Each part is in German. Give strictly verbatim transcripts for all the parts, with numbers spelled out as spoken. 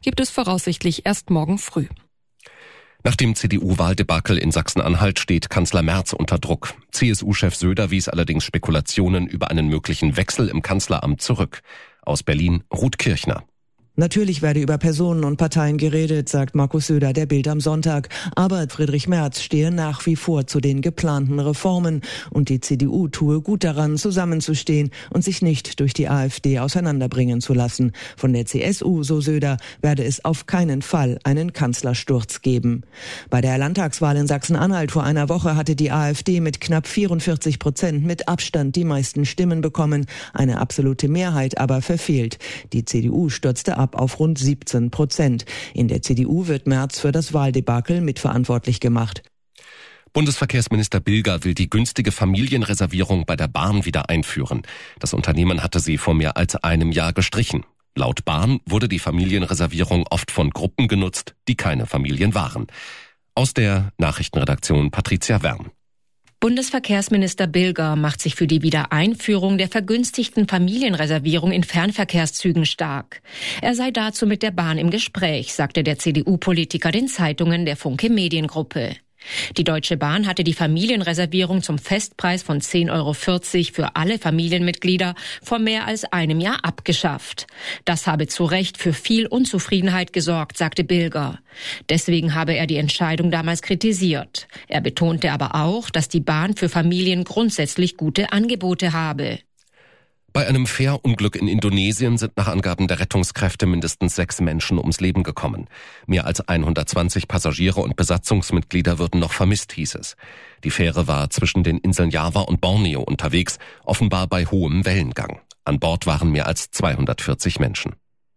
gibt es voraussichtlich erst morgen früh. Nach dem C D U-Wahldebakel in Sachsen-Anhalt steht Kanzler Merz unter Druck. C S U-Chef Söder wies allerdings Spekulationen über einen möglichen Wechsel im Kanzleramt zurück. Aus Berlin, Ruth Kirchner. Natürlich werde über Personen und Parteien geredet, sagt Markus Söder der Bild am Sonntag. Aber Friedrich Merz stehe nach wie vor zu den geplanten Reformen. Und die C D U tue gut daran, zusammenzustehen und sich nicht durch die AfD auseinanderbringen zu lassen. Von der C S U, so Söder, werde es auf keinen Fall einen Kanzlersturz geben. Bei der Landtagswahl in Sachsen-Anhalt vor einer Woche hatte die AfD mit knapp vierundvierzig Prozent mit Abstand die meisten Stimmen bekommen. Eine absolute Mehrheit aber verfehlt. Die C D U stürzte ab auf rund siebzehn Prozent. In der C D U wird Merz für das Wahldebakel mitverantwortlich gemacht. Bundesverkehrsminister Bilger will die günstige Familienreservierung bei der Bahn wieder einführen. Das Unternehmen hatte sie vor mehr als einem Jahr gestrichen. Laut Bahn wurde die Familienreservierung oft von Gruppen genutzt, die keine Familien waren. Aus der Nachrichtenredaktion Patricia Wern. Bundesverkehrsminister Bilger macht sich für die Wiedereinführung der vergünstigten Familienreservierung in Fernverkehrszügen stark. Er sei dazu mit der Bahn im Gespräch, sagte der C D U-Politiker den Zeitungen der Funke Mediengruppe. Die Deutsche Bahn hatte die Familienreservierung zum Festpreis von zehn Euro vierzig für alle Familienmitglieder vor mehr als einem Jahr abgeschafft. Das habe zu Recht für viel Unzufriedenheit gesorgt, sagte Bilger. Deswegen habe er die Entscheidung damals kritisiert. Er betonte aber auch, dass die Bahn für Familien grundsätzlich gute Angebote habe. Bei einem Fährunglück in Indonesien sind nach Angaben der Rettungskräfte mindestens sechs Menschen ums Leben gekommen. Mehr als hundertzwanzig Passagiere und Besatzungsmitglieder würden noch vermisst, hieß es. Die Fähre war zwischen den Inseln Java und Borneo unterwegs, offenbar bei hohem Wellengang. An Bord waren mehr als zweihundertvierzig Menschen.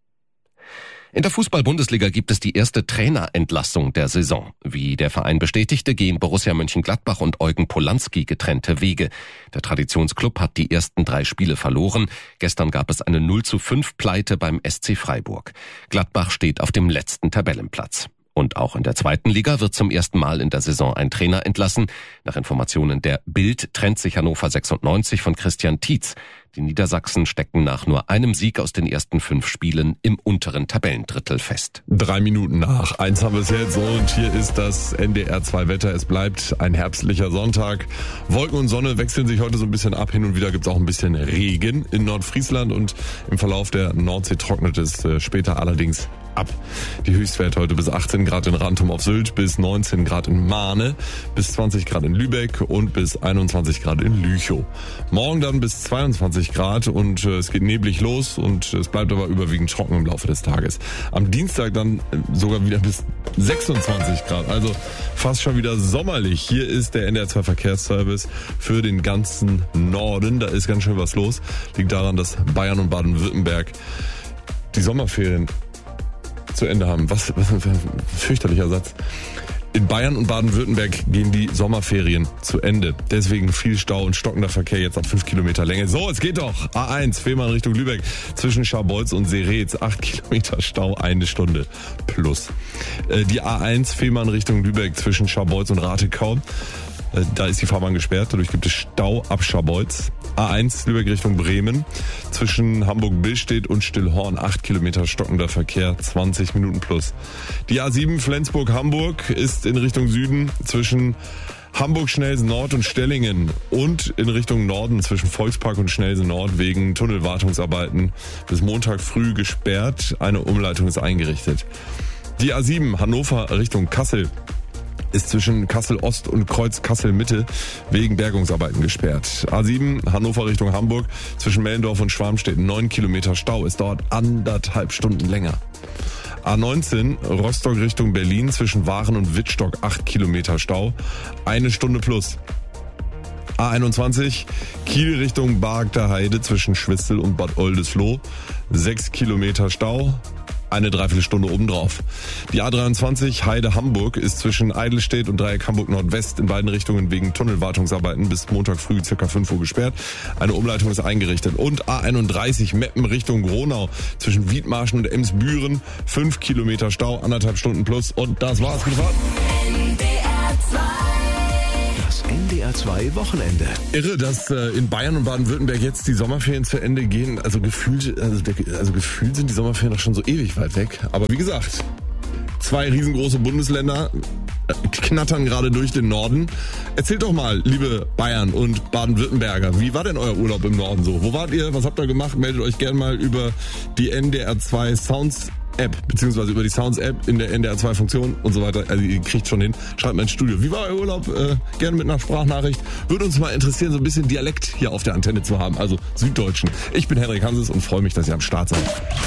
In der Fußball-Bundesliga gibt es die erste Trainerentlassung der Saison. Wie der Verein bestätigte, gehen Borussia Mönchengladbach und Eugen Polanski getrennte Wege. Der Traditionsklub hat die ersten drei Spiele verloren. Gestern gab es eine null zu fünf Pleite beim S C Freiburg. Gladbach steht auf dem letzten Tabellenplatz. Und auch in der zweiten Liga wird zum ersten Mal in der Saison ein Trainer entlassen. Nach Informationen der Bild trennt sich Hannover sechsundneunzig von Christian Tietz. Die Niedersachsen stecken nach nur einem Sieg aus den ersten fünf Spielen im unteren Tabellendrittel fest. Drei Minuten nach eins haben wir es jetzt und hier ist das N D R zwei Wetter. Es bleibt ein herbstlicher Sonntag. Wolken und Sonne wechseln sich heute so ein bisschen ab. Hin und wieder gibt es auch ein bisschen Regen in Nordfriesland und im Verlauf der Nordsee trocknet es später allerdings ab. Die Höchstwerte heute bis achtzehn Grad in Rantum auf Sylt, bis neunzehn Grad in Mahne, bis zwanzig Grad in Lübeck und bis einundzwanzig Grad in Lüchow. Morgen dann bis zweiundzwanzig Grad und äh, es geht neblig los und es bleibt aber überwiegend trocken im Laufe des Tages. Am Dienstag dann äh, sogar wieder bis sechsundzwanzig Grad, also fast schon wieder sommerlich. Hier ist der N D R zwei Verkehrsservice für den ganzen Norden. Da ist ganz schön was los. Liegt daran, dass Bayern und Baden-Württemberg die Sommerferien zu Ende haben. Was, was ein fürchterlicher Satz. In Bayern und Baden-Württemberg gehen die Sommerferien zu Ende. Deswegen viel Stau und stockender Verkehr jetzt ab fünf Kilometer Länge. So, es geht doch. A eins, Fehmarn Richtung Lübeck. Zwischen Scharbeutz und Seretz. acht Kilometer Stau, eine Stunde plus. Die A eins, Fehmarn Richtung Lübeck. Zwischen Scharbeutz und Rathekau. Da ist die Fahrbahn gesperrt, dadurch gibt es Stau ab Scharbeutz. A eins Lübeck Richtung Bremen. Zwischen Hamburg-Billstedt und Stillhorn acht Kilometer stockender Verkehr, zwanzig Minuten plus. Die A sieben Flensburg-Hamburg ist in Richtung Süden zwischen Hamburg-Schnelsen Nord und Stellingen und in Richtung Norden zwischen Volkspark und Schnelsen Nord wegen Tunnelwartungsarbeiten bis Montag früh gesperrt. Eine Umleitung ist eingerichtet. Die A sieben Hannover Richtung Kassel ist zwischen Kassel Ost und Kreuz Kassel Mitte wegen Bergungsarbeiten gesperrt. A sieben Hannover Richtung Hamburg zwischen Mellendorf und Schwarmstedt neun Kilometer Stau. Es dauert anderthalb Stunden länger. A neunzehn Rostock Richtung Berlin zwischen Waren und Wittstock acht Kilometer Stau. Eine Stunde plus. A einundzwanzig Kiel Richtung Bargter Heide zwischen Schwitzel und Bad Oldesloe sechs Kilometer Stau. Eine Dreiviertelstunde obendrauf. Die A dreiundzwanzig Heide-Hamburg ist zwischen Eidelstedt und Dreieck Hamburg-Nordwest in beiden Richtungen wegen Tunnelwartungsarbeiten bis Montag früh ca. fünf Uhr gesperrt. Eine Umleitung ist eingerichtet. Und A einunddreißig Meppen Richtung Gronau zwischen Wiedmarschen und Emsbüren fünf Kilometer Stau, anderthalb Stunden plus. Und das war's. Gute Fahrt. Das N D R zwei Wochenende. Irre, dass äh, in Bayern und Baden-Württemberg jetzt die Sommerferien zu Ende gehen. Also gefühlt, also, der, also gefühlt sind die Sommerferien doch schon so ewig weit weg. Aber wie gesagt, zwei riesengroße Bundesländer äh, knattern gerade durch den Norden. Erzählt doch mal, liebe Bayern und Baden-Württemberger, wie war denn euer Urlaub im Norden so? Wo wart ihr? Was habt ihr gemacht? Meldet euch gerne mal über die N D R zwei Sounds App, beziehungsweise über die Sounds-App in der N D R zwei Funktion und so weiter. Also ihr kriegt schon hin. Schreibt mal ins Studio. Wie war euer Urlaub? Äh, gerne mit einer Sprachnachricht. Würde uns mal interessieren, so ein bisschen Dialekt hier auf der Antenne zu haben. Also Süddeutschen. Ich bin Henrik Hanses und freue mich, dass ihr am Start seid.